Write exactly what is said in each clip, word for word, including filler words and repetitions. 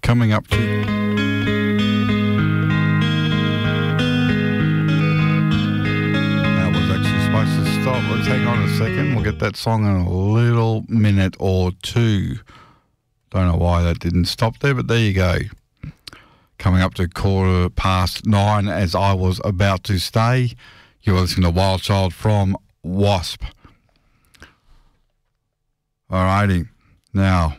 Coming up to... That was actually supposed to stop. Let's hang on a second. We'll get that song in a little minute or two. Don't know why that didn't stop there, but there you go. Coming up to quarter past nine, as I was about to stay. You're listening to Wild Child from Wasp. Alrighty. Now,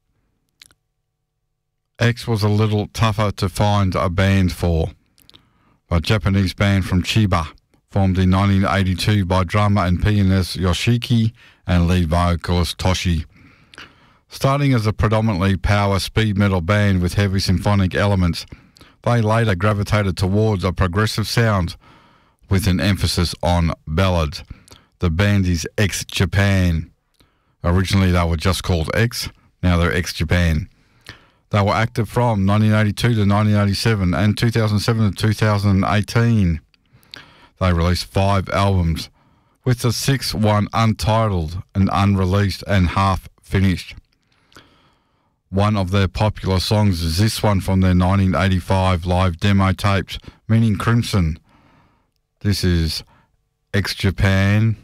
X was a little tougher to find a band for. A Japanese band from Chiba, formed in nineteen eighty-two by drummer and pianist Yoshiki and lead vocalist Toshi. Starting as a predominantly power speed metal band with heavy symphonic elements, they later gravitated towards a progressive sound with an emphasis on ballads. The band is X Japan. Originally they were just called X, now they're X Japan. They were active from nineteen eighty-two to nineteen eighty-seven and two thousand seven to two thousand eighteen. They released five albums, with the sixth one untitled and unreleased and half finished. One of their popular songs is this one from their nineteen eighty-five live demo tapes, Meaning Crimson. This is X Japan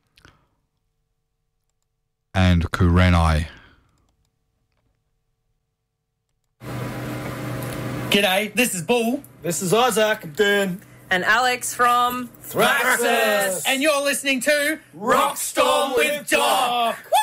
and Kurenai. G'day, this is Bull. This is Isaac. Dan. And Alex from Thraxis. And you're listening to Rockstorm with Doc. Woo!